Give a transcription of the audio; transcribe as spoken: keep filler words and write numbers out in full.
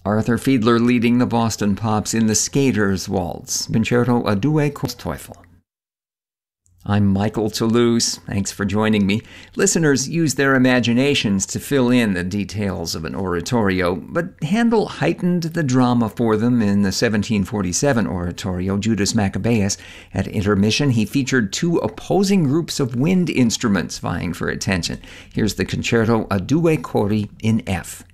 Arthur Fiedler leading the Boston Pops in the Skater's Waltz, Concerto a Due col Teufel. I'm Michael Toulouse. Thanks for joining me. Listeners use their imaginations to fill in the details of an oratorio, but Handel heightened the drama for them in the seventeen forty-seven oratorio, Judas Maccabeus. At intermission, he featured two opposing groups of wind instruments vying for attention. Here's the Concerto a Due Cori in F.